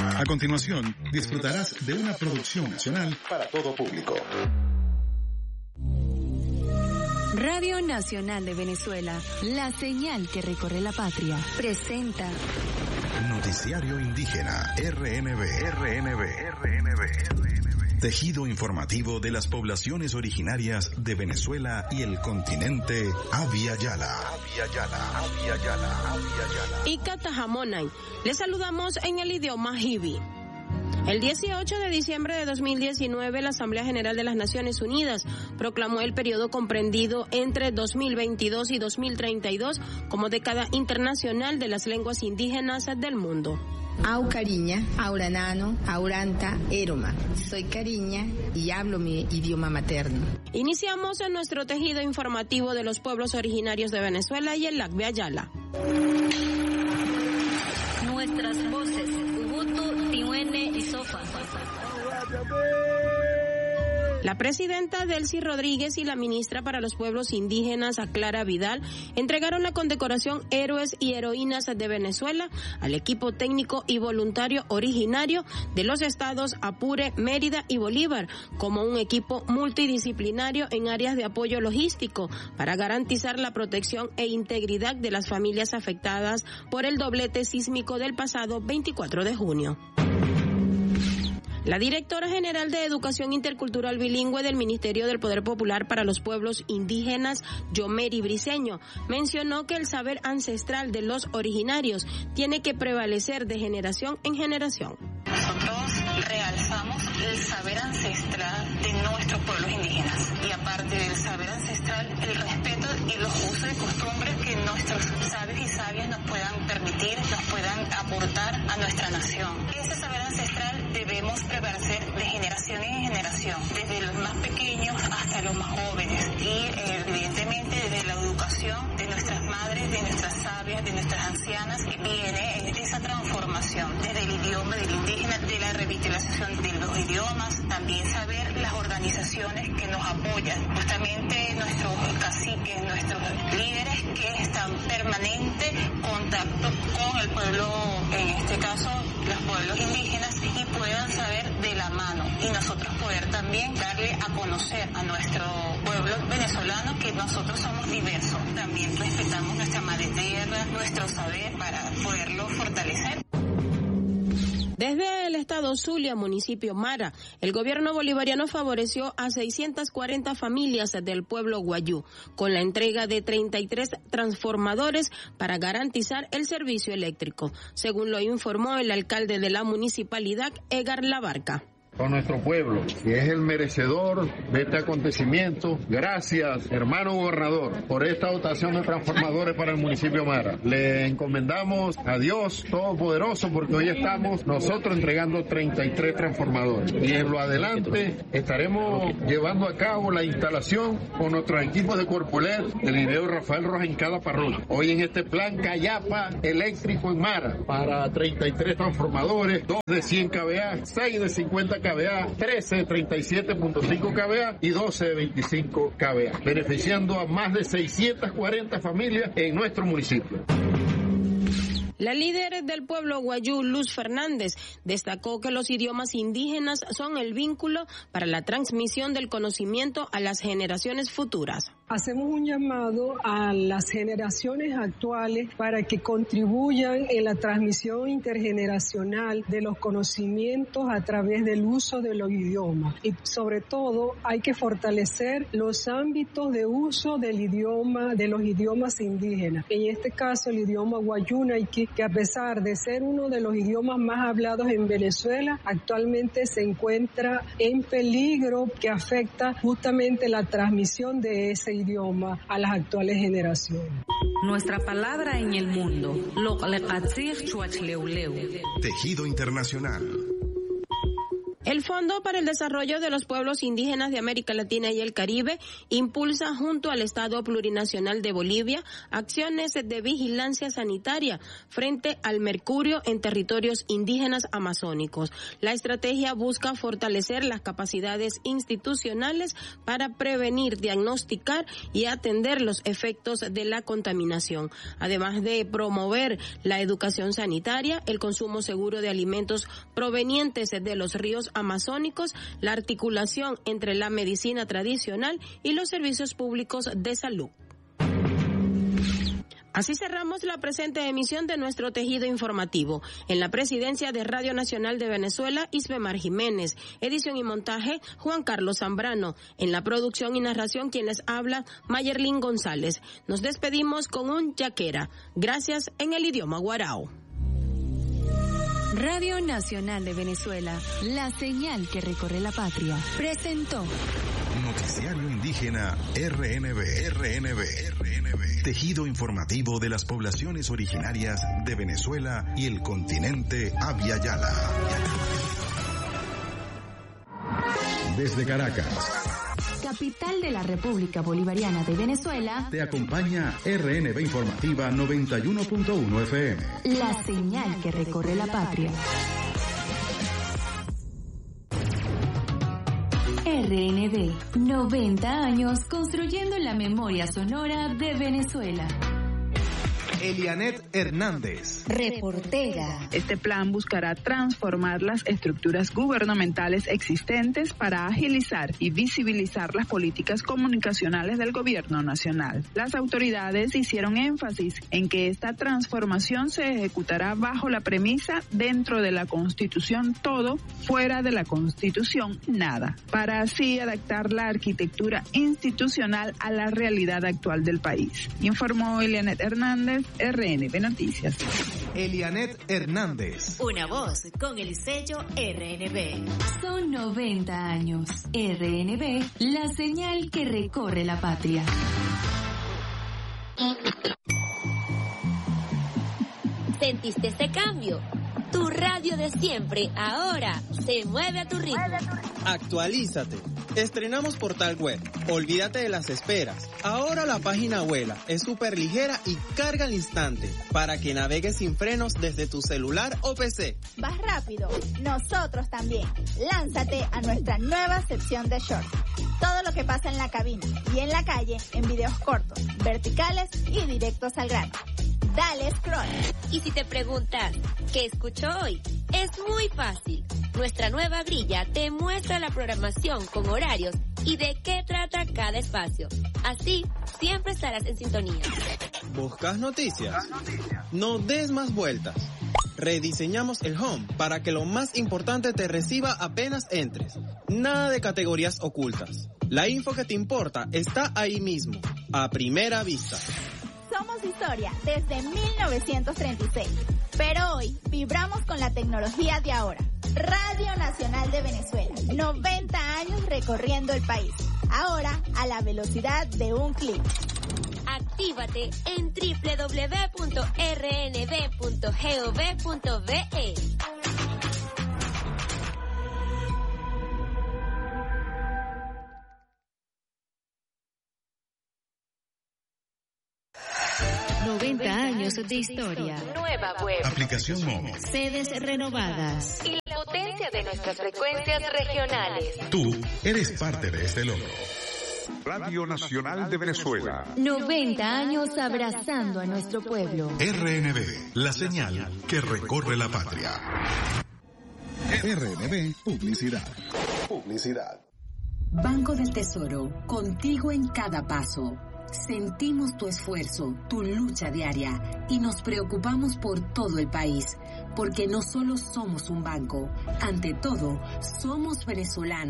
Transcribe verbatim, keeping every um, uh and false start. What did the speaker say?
A continuación, disfrutarás de una producción nacional para todo público. Radio Nacional de Venezuela, la señal que recorre la patria, presenta Noticiario Indígena, R N B, R N B, R N B. Tejido informativo de las poblaciones originarias de Venezuela y el continente Abya Yala. Abya Yala, Abya Yala, Abya Yala. Icatajamonay. Les saludamos en el idioma Hibi. El dieciocho de diciembre de dos mil diecinueve, la Asamblea General de las Naciones Unidas proclamó el periodo comprendido entre dos mil veintidós y dos mil treinta y dos como década internacional de las lenguas indígenas del mundo. Au Cariña, Auranano, Auranta, Eroma. Soy Cariña y hablo mi idioma materno. Iniciamos en nuestro tejido informativo de los pueblos originarios de Venezuela y el Abya Yala. nuestras voces, Ubuntu, Tihuene y Sofa. La presidenta Delcy Rodríguez y la ministra para los pueblos indígenas, Clara Vidal, entregaron la condecoración Héroes y Heroínas de Venezuela al equipo técnico y voluntario originario de los estados Apure, Mérida y Bolívar, como un equipo multidisciplinario en áreas de apoyo logístico para garantizar la protección e integridad de las familias afectadas por el doblete sísmico del pasado veinticuatro de junio. La directora general de Educación Intercultural Bilingüe del Ministerio del Poder Popular para los Pueblos Indígenas, Yomeri Briceño, mencionó que el saber ancestral de los originarios tiene que prevalecer de generación en generación. Nosotros realzamos el saber ancestral de nuestros pueblos indígenas y aparte del saber ancestral, el respeto y los usos y costumbres que nuestros sabios y sabias nos puedan permitir, nos puedan aportar a nuestra nación. Ese saber ancestral debemos prevalecer de generación en generación, desde los más pequeños hasta los más jóvenes y eh, evidentemente desde la educación de nuestras madres, de nuestras sabias, de nuestras ancianas, que viene esa transformación desde el idioma del indígena, de la revitalización de los idiomas, también saber las organizaciones que nos apoyan, justamente nuestros caciques, nuestros líderes que están en permanente contacto con el pueblo, en este caso los pueblos indígenas, y puedan saber de la mano y nosotros poder también darle a conocer a nuestro pueblo venezolano que nosotros somos diversos, también respetamos nuestra madre tierra, nuestro saber para poderlo fortalecer. Desde el estado Zulia, municipio Mara, el gobierno bolivariano favoreció a seiscientas cuarenta familias del pueblo Guayú con la entrega de treinta y tres transformadores para garantizar el servicio eléctrico, según lo informó el alcalde de la municipalidad, Edgar Labarca. Con nuestro pueblo, que es el merecedor de este acontecimiento. Gracias, hermano gobernador, por esta dotación de transformadores para el municipio Mara. Le encomendamos a Dios Todopoderoso porque hoy estamos nosotros entregando treinta y tres transformadores. Y en lo adelante estaremos llevando a cabo la instalación con nuestros equipos de Corpulet, del ingeniero Rafael Rojas en cada parroquia. Hoy en este plan Cayapa eléctrico en Mara para treinta y tres transformadores, dos de cien kilovoltios, seis de cincuenta kilovoltios, trece de treinta y siete punto cinco kilovoltios y doce de veinticinco kilovoltios, beneficiando a más de seiscientas cuarenta familias en nuestro municipio. La líder del pueblo Guayú, Luz Fernández, destacó que los idiomas indígenas son el vínculo para la transmisión del conocimiento a las generaciones futuras. Hacemos un llamado a las generaciones actuales para que contribuyan en la transmisión intergeneracional de los conocimientos a través del uso de los idiomas. Y sobre todo hay que fortalecer los ámbitos de uso del idioma, de los idiomas indígenas. En este caso el idioma guayúnayqui, que a pesar de ser uno de los idiomas más hablados en Venezuela, actualmente se encuentra en peligro que afecta justamente la transmisión de ese idioma a las actuales generaciones. Nuestra palabra en el mundo. Tejido internacional. El Fondo para el Desarrollo de los Pueblos Indígenas de América Latina y el Caribe impulsa junto al Estado Plurinacional de Bolivia acciones de vigilancia sanitaria frente al mercurio en territorios indígenas amazónicos. La estrategia busca fortalecer las capacidades institucionales para prevenir, diagnosticar y atender los efectos de la contaminación, además de promover la educación sanitaria, el consumo seguro de alimentos provenientes de los ríos amazónicos, la articulación entre la medicina tradicional y los servicios públicos de salud. Así cerramos la presente emisión de nuestro tejido informativo. En la presidencia de Radio Nacional de Venezuela, Isbemar Jiménez. Edición y montaje, Juan Carlos Zambrano. En la producción y narración, quien les habla, Mayerlin González. Nos despedimos con un yaquera. Gracias en el idioma guarao. Radio Nacional de Venezuela, la señal que recorre la patria, presentó Noticiario Indígena R N B, R N B, R N B. Tejido informativo de las poblaciones originarias de Venezuela y el continente Abya Yala. Desde Caracas, capital de la República Bolivariana de Venezuela, te acompaña R N B Informativa noventa y uno punto uno F M. La señal que recorre la patria. R N B, noventa años construyendo la memoria sonora de Venezuela. Elianet Hernández, reportera. Este plan buscará transformar las estructuras gubernamentales existentes para agilizar y visibilizar las políticas comunicacionales del gobierno nacional. Las autoridades hicieron énfasis en que esta transformación se ejecutará bajo la premisa dentro de la Constitución todo, fuera de la Constitución nada, para así adaptar la arquitectura institucional a la realidad actual del país. Informó Elianet Hernández, R N B Noticias. Elianet Hernández. Una voz con el sello R N B. Son noventa años. R N B, la señal que recorre la patria. ¿Sentiste ese cambio? Tu radio de siempre ahora se mueve a tu ritmo. Actualízate. Estrenamos portal web. Olvídate de las esperas. Ahora la página vuela, es súper ligera y carga al instante para que navegues sin frenos desde tu celular o P C. Vas rápido, nosotros también. Lánzate a nuestra nueva sección de shorts. Todo lo que pasa en la cabina y en la calle en videos cortos, verticales y directos al grano. Dale scroll. Y si te preguntas, ¿qué escucho hoy? Es muy fácil. Nuestra nueva grilla te muestra la programación con horarios y de qué trata cada espacio. Así, siempre estarás en sintonía. ¿Buscas noticias? No des más vueltas. Rediseñamos el home para que lo más importante te reciba apenas entres. Nada de categorías ocultas. La info que te importa está ahí mismo, a primera vista. Somos historia desde mil novecientos treinta y seis, pero hoy vibramos con la tecnología de ahora. Radio Nacional de Venezuela, noventa años recorriendo el país, ahora a la velocidad de un clic. Actívate en doble u doble u doble u punto r n b punto gov punto b e. noventa años de historia. Nueva web. Aplicación móvil. Sedes renovadas. Y la potencia de nuestras frecuencias regionales. Tú eres parte de este logro. Radio Nacional de Venezuela. noventa años abrazando a nuestro pueblo. R N B, la señal que recorre la patria. R N B Publicidad. Publicidad. Banco del Tesoro, contigo en cada paso. Sentimos tu esfuerzo, tu lucha diaria y nos preocupamos por todo el país, porque no solo somos un banco, ante todo, somos venezolanos.